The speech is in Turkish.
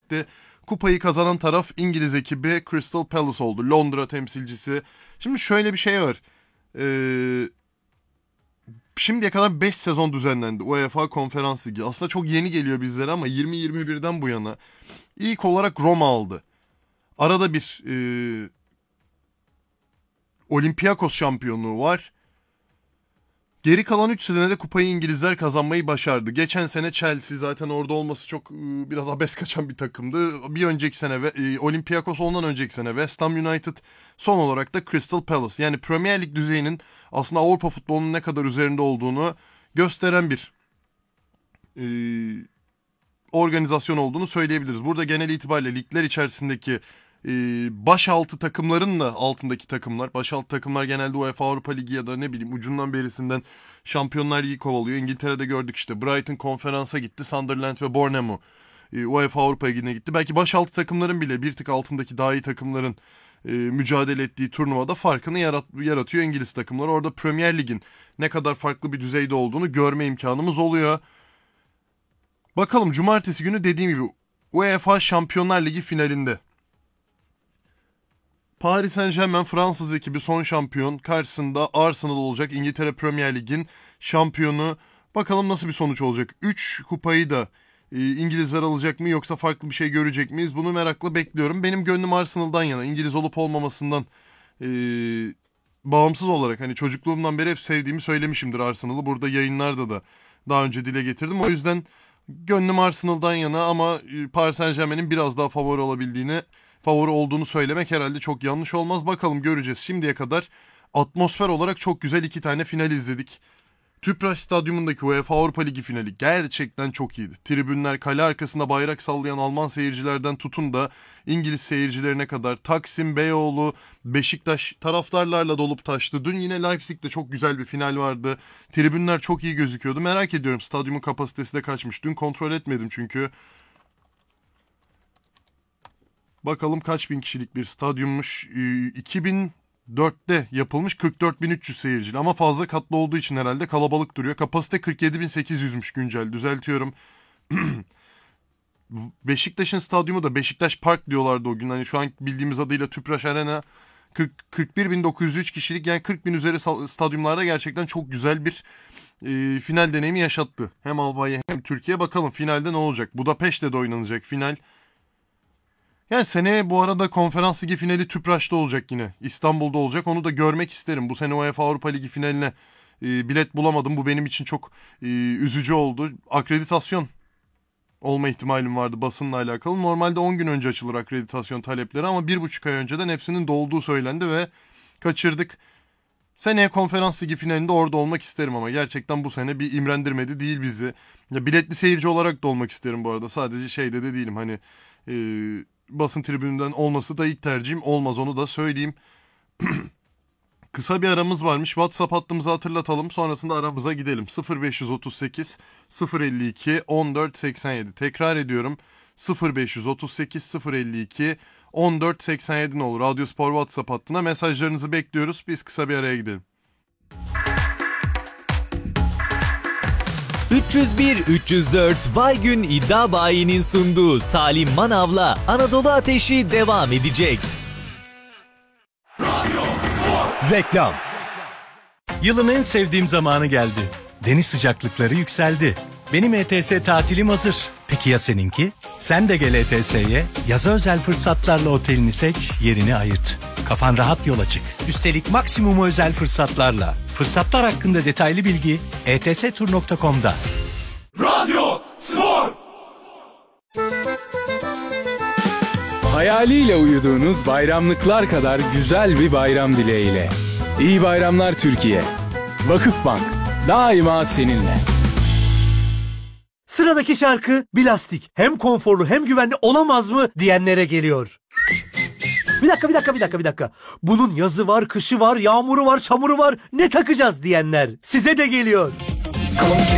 gitti. Kupayı kazanan taraf İngiliz ekibi Crystal Palace oldu. Londra temsilcisi. Şimdi şöyle bir şey var. Şimdiye kadar 5 sezon düzenlendi UEFA Konferans Ligi. Aslında çok yeni geliyor bizlere ama 2021'den bu yana ilk olarak Roma aldı. Arada bir Olympiakos şampiyonluğu var. Geri kalan 3 senede kupayı İngilizler kazanmayı başardı. Geçen sene Chelsea, zaten orada olması çok biraz abes kaçan bir takımdı. Bir önceki sene Olympiakos, ondan önceki sene West Ham United, son olarak da Crystal Palace. Yani Premier Lig düzeyinin aslında Avrupa futbolunun ne kadar üzerinde olduğunu gösteren bir organizasyon olduğunu söyleyebiliriz. Burada genel itibariyle ligler içerisindeki başaltı takımların da altındaki takımlar. Başaltı takımlar genelde UEFA Avrupa Ligi ya da ne bileyim ucundan berisinden Şampiyonlar Ligi kovalıyor. İngiltere'de gördük işte, Brighton konferansa gitti. Sunderland ve Bournemouth UEFA Avrupa Ligi'ne gitti. Belki başaltı takımların bile bir tık altındaki daha iyi takımların mücadele ettiği turnuvada farkını yaratıyor İngiliz takımları. Orada Premier Lig'in ne kadar farklı bir düzeyde olduğunu görme imkanımız oluyor. Bakalım cumartesi günü dediğim gibi UEFA Şampiyonlar Ligi finalinde Paris Saint-Germain, Fransız ekibi son şampiyon, karşısında Arsenal olacak, İngiltere Premier Lig'in şampiyonu. Bakalım nasıl bir sonuç olacak. 3 kupayı da İngilizler alacak mı yoksa farklı bir şey görecek miyiz? Bunu merakla bekliyorum. Benim gönlüm Arsenal'dan yana. İngiliz olup olmamasından bağımsız olarak, hani çocukluğumdan beri hep sevdiğimi söylemişimdir Arsenal'ı. Burada yayınlarda da daha önce dile getirdim. O yüzden gönlüm Arsenal'dan yana ama Paris Saint-Germain'in biraz daha favori olduğunu söylemek herhalde çok yanlış olmaz. Bakalım, göreceğiz. Şimdiye kadar atmosfer olarak çok güzel 2 tane final izledik. Tüpraş Stadyumundaki UEFA Avrupa Ligi finali gerçekten çok iyiydi. Tribünler, kale arkasında bayrak sallayan Alman seyircilerden tutun da İngiliz seyircilerine kadar, Taksim, Beyoğlu, Beşiktaş taraftarlarla dolup taştı. Dün yine Leipzig'te çok güzel bir final vardı. Tribünler çok iyi gözüküyordu. Merak ediyorum stadyumun kapasitesi de kaçmış. Dün kontrol etmedim çünkü. Bakalım kaç bin kişilik bir stadyummuş. 2004'te yapılmış, 44.300 seyircili ama fazla katlı olduğu için herhalde kalabalık duruyor. Kapasite 47.800'müş güncel, düzeltiyorum. Beşiktaş'ın stadyumu da Beşiktaş Park diyorlardı o gün. Hani şu an bildiğimiz adıyla Tüpraş Arena, 41.903 kişilik, yani 40.000 üzeri stadyumlarda gerçekten çok güzel bir final deneyimi yaşattı. Hem Almanya hem Türkiye. Bakalım finalde ne olacak? Budapeşte de oynanacak final. Yani seneye bu arada Konferans Ligi finali Tüpraş'ta olacak yine. İstanbul'da olacak. Onu da görmek isterim. Bu sene UEFA Avrupa Ligi finaline bilet bulamadım. Bu benim için çok üzücü oldu. Akreditasyon olma ihtimalim vardı basınla alakalı. Normalde 10 gün önce açılır akreditasyon talepleri ama 1,5 ay önceden hepsinin dolduğu söylendi ve kaçırdık. Seneye Konferans Ligi finalinde orada olmak isterim ama gerçekten bu sene bir imrendirmedi değil bizi. Ya biletli seyirci olarak da olmak isterim bu arada. Sadece şeyde de değilim, hani basın tribününden olması da ilk tercihim olmaz, onu da söyleyeyim. Kısa bir aramız varmış. WhatsApp hattımızı hatırlatalım. Sonrasında aramıza gidelim. 0538 052 1487. Tekrar ediyorum. 0538 052 1487 ne olur. Radyo Spor WhatsApp hattına mesajlarınızı bekliyoruz. Biz kısa bir araya gidelim. 301-304 Baygün İddia Bayi'nin sunduğu Salim Manav'la Anadolu Ateşi devam edecek. Reklam. Yılın en sevdiğim zamanı geldi. Deniz sıcaklıkları yükseldi. Benim ETS tatilim hazır. Peki ya seninki? Sen de gel ETS'ye. Yaza özel fırsatlarla otelini seç, yerini ayırt. Kafan rahat yola çık. Üstelik maksimumu özel fırsatlarla. Fırsatlar hakkında detaylı bilgi etstur.com'da. Radyo Spor. Hayaliyle uyuduğunuz bayramlıklar kadar güzel bir bayram dileğiyle. İyi bayramlar Türkiye. Vakıfbank daima seninle. Sıradaki şarkı Bilastik. Hem konforlu hem güvenli olamaz mı diyenlere geliyor. Bir dakika. Bunun yazı var, kışı var, yağmuru var, çamuru var. Ne takacağız diyenler. Size de geliyor.